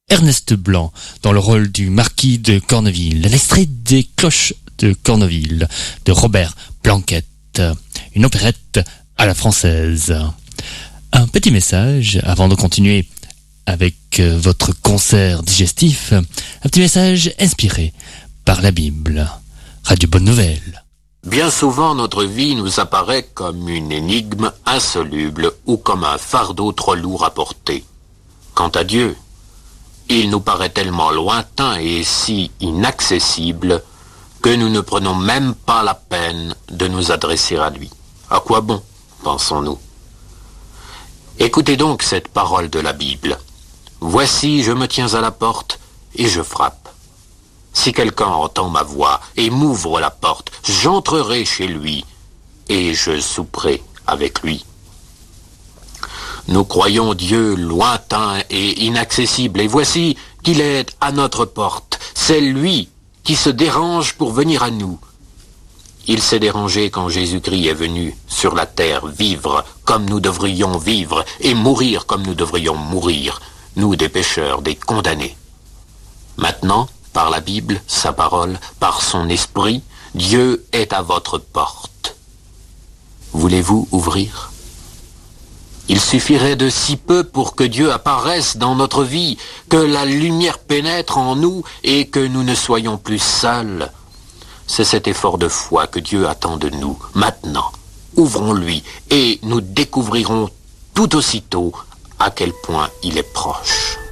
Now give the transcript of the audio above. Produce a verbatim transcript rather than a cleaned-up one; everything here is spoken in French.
Ernest Blanc dans le rôle du marquis de Corneville. L'extrait des Cloches de Corneville de Robert Blanquette, une opérette à la française. Un petit message avant de continuer avec votre concert digestif, un petit message inspiré par la Bible. Radio Bonne Nouvelle. Bien souvent, notre vie nous apparaît comme une énigme insoluble ou comme un fardeau trop lourd à porter. Quant à Dieu, il nous paraît tellement lointain et si inaccessible que nous ne prenons même pas la peine de nous adresser à lui. À quoi bon, pensons-nous? Écoutez donc cette parole de la Bible. Voici, je me tiens à la porte et je frappe. Si quelqu'un entend ma voix et m'ouvre la porte, j'entrerai chez lui et je souperai avec lui. Nous croyons Dieu lointain et inaccessible, et voici qu'il est à notre porte. C'est lui qui se dérange pour venir à nous. Il s'est dérangé quand Jésus-Christ est venu sur la terre vivre comme nous devrions vivre et mourir comme nous devrions mourir, nous des pécheurs, des condamnés. Maintenant, par la Bible, sa parole, par son esprit, Dieu est à votre porte. Voulez-vous ouvrir ? Il suffirait de si peu pour que Dieu apparaisse dans notre vie, que la lumière pénètre en nous et que nous ne soyons plus seuls. C'est cet effort de foi que Dieu attend de nous. Maintenant, ouvrons-lui et nous découvrirons tout aussitôt à quel point il est proche.